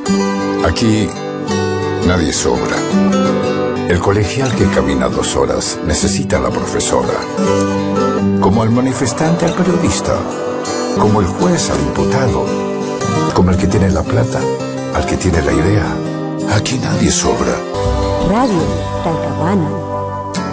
Aquí nadie sobra. El colegial que camina 2 horas necesita a la profesora. Como el manifestante al periodista. Como el juez al imputado. Como el que tiene la plata al que tiene la idea. Aquí nadie sobra. Radio Talcahuano.